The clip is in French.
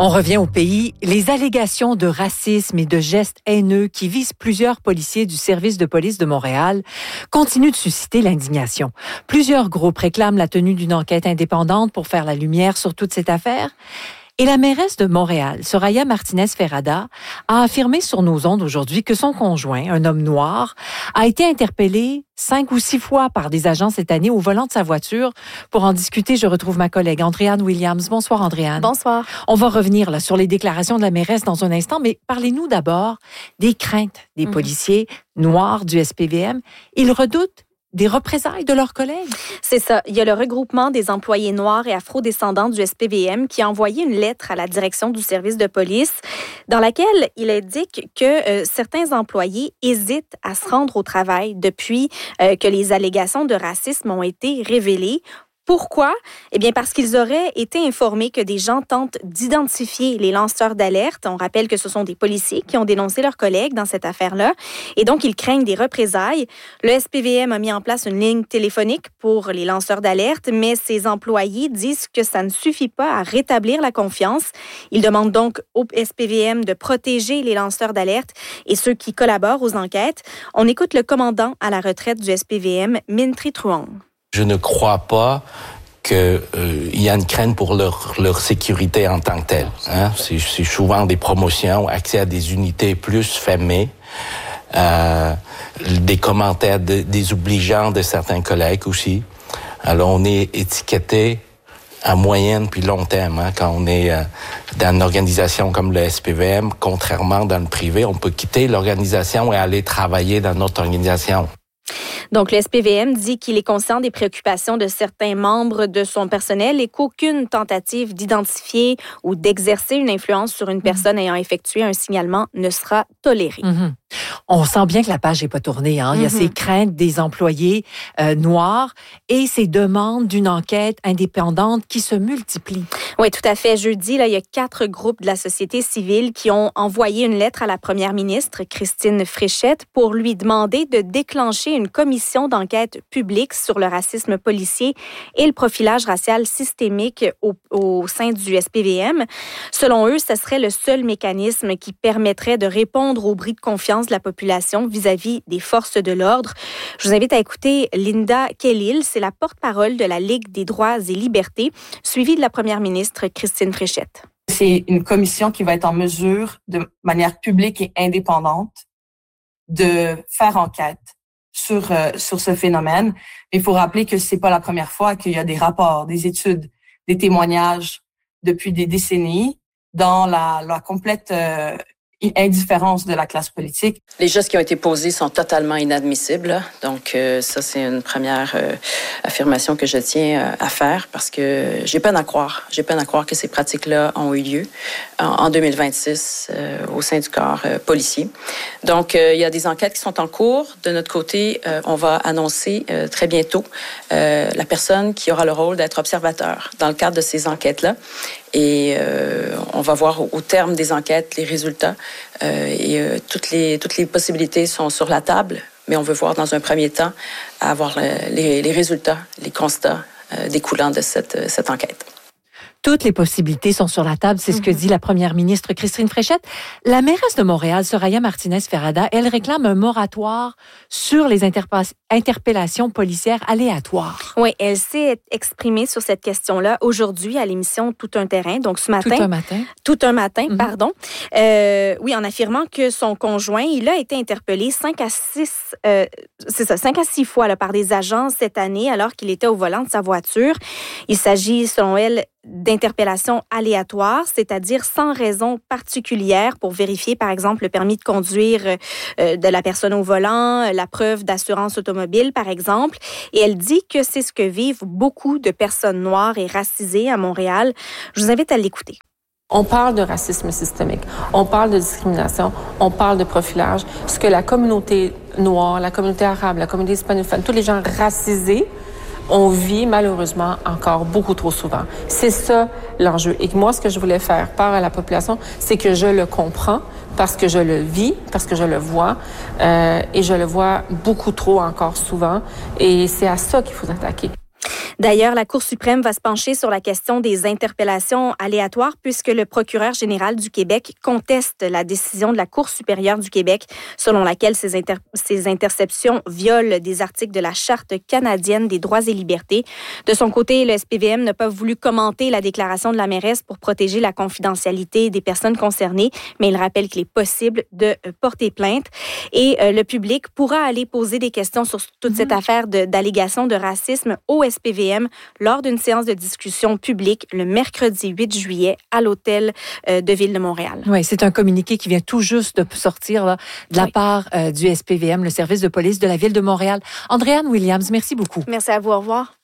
On revient au pays. Les allégations de racisme et de gestes haineux qui visent plusieurs policiers du service de police de Montréal continuent de susciter l'indignation. Plusieurs groupes réclament la tenue d'une enquête indépendante pour faire la lumière sur toute cette affaire. Et la mairesse de Montréal, Soraya Martinez-Ferrada, a affirmé sur nos ondes aujourd'hui que son conjoint, un homme noir, a été interpellé 5 ou 6 fois par des agents cette année au volant de sa voiture. Pour en discuter, je retrouve ma collègue Andréane Williams. Bonsoir, Andréane. Bonsoir. On va revenir là, sur les déclarations de la mairesse dans un instant, mais parlez-nous d'abord des craintes des policiers noirs du SPVM. Ils redoutent des représailles de leurs collègues? C'est ça. Il y a le regroupement des employés noirs et afro-descendants du SPVM qui a envoyé une lettre à la direction du service de police dans laquelle il indique que certains employés hésitent à se rendre au travail depuis que les allégations de racisme ont été révélées. Pourquoi? Eh bien, parce qu'ils auraient été informés que des gens tentent d'identifier les lanceurs d'alerte. On rappelle que ce sont des policiers qui ont dénoncé leurs collègues dans cette affaire-là. Et donc, ils craignent des représailles. Le SPVM a mis en place une ligne téléphonique pour les lanceurs d'alerte, mais ses employés disent que ça ne suffit pas à rétablir la confiance. Ils demandent donc au SPVM de protéger les lanceurs d'alerte et ceux qui collaborent aux enquêtes. On écoute le commandant à la retraite du SPVM, Minh Tri Truong. Je ne crois pas qu'il y a une crainte pour leur sécurité en tant que telle. Hein? C'est souvent des promotions, accès à des unités plus fermées, des commentaires désobligeants de certains collègues aussi. Alors, on est étiqueté à moyenne puis long terme. Hein? Quand on est dans une organisation comme le SPVM, contrairement dans le privé, on peut quitter l'organisation et aller travailler dans notre organisation. Donc, le SPVM dit qu'il est conscient des préoccupations de certains membres de son personnel et qu'aucune tentative d'identifier ou d'exercer une influence sur une personne ayant effectué un signalement ne sera tolérée. On sent bien que la page n'est pas tournée. Hein? Il y a ces craintes des employés noirs et ces demandes d'une enquête indépendante qui se multiplient. Oui, tout à fait. Jeudi, là, il y a 4 groupes de la société civile qui ont envoyé une lettre à la première ministre, Christine Fréchette, pour lui demander de déclencher une commission d'enquête publique sur le racisme policier et le profilage racial systémique au sein du SPVM. Selon eux, ce serait le seul mécanisme qui permettrait de répondre au bris de confiance de la population vis-à-vis des forces de l'ordre. Je vous invite à écouter Linda Kellil, c'est la porte-parole de la Ligue des droits et libertés, suivie de la première ministre Christine Fréchette. C'est une commission qui va être en mesure, de manière publique et indépendante, de faire enquête sur ce phénomène. Il faut rappeler que c'est pas la première fois qu'il y a des rapports, des études, des témoignages depuis des décennies dans la complète indifférence de la classe politique. Les gestes qui ont été posés sont totalement inadmissibles. Donc, ça, c'est une première affirmation que je tiens à faire parce que j'ai peine à croire. J'ai peine à croire que ces pratiques-là ont eu lieu en 2026 au sein du corps policier. Donc, il y a des enquêtes qui sont en cours. De notre côté, on va annoncer très bientôt la personne qui aura le rôle d'être observateur dans le cadre de ces enquêtes-là. Et on va voir au terme des enquêtes les résultats. Toutes les possibilités sont sur la table, mais on veut voir dans un premier temps avoir les résultats, les constats découlant de cette enquête. Toutes les possibilités sont sur la table, c'est ce que dit la première ministre Christine Fréchette. La mairesse de Montréal, Soraya Martinez-Ferrada, elle réclame un moratoire sur les interpellations policières aléatoires. Oui, elle s'est exprimée sur cette question-là aujourd'hui à l'émission Tout un terrain, donc ce matin. Tout un matin, pardon. Oui, en affirmant que son conjoint, il a été interpellé 5 à 6 fois là, par des agents cette année alors qu'il était au volant de sa voiture. Il s'agit, selon elle, d'interpellations aléatoires, c'est-à-dire sans raison particulière pour vérifier, par exemple, le permis de conduire de la personne au volant, la preuve d'assurance automobile, par exemple. Et elle dit que c'est ce que vivent beaucoup de personnes noires et racisées à Montréal. Je vous invite à l'écouter. On parle de racisme systémique, on parle de discrimination, on parle de profilage. Ce que la communauté noire, la communauté arabe, la communauté hispanophone, tous les gens racisés, on vit malheureusement encore beaucoup trop souvent. C'est ça l'enjeu. Et moi, ce que je voulais faire part à la population, c'est que je le comprends parce que je le vis, parce que je le vois, et je le vois beaucoup trop encore souvent. Et c'est à ça qu'il faut s'attaquer. D'ailleurs, la Cour suprême va se pencher sur la question des interpellations aléatoires puisque le procureur général du Québec conteste la décision de la Cour supérieure du Québec selon laquelle ces interceptions violent des articles de la Charte canadienne des droits et libertés. De son côté, le SPVM n'a pas voulu commenter la déclaration de la mairesse pour protéger la confidentialité des personnes concernées, mais il rappelle qu'il est possible de porter plainte et le public pourra aller poser des questions sur toute cette affaire d'allégation de racisme au SPVM lors d'une séance de discussion publique le mercredi 8 juillet à l'hôtel de Ville de Montréal. Oui, c'est un communiqué qui vient tout juste de sortir là, de la part du SPVM, le service de police de la Ville de Montréal. Andréanne Williams, merci beaucoup. Merci à vous, au revoir.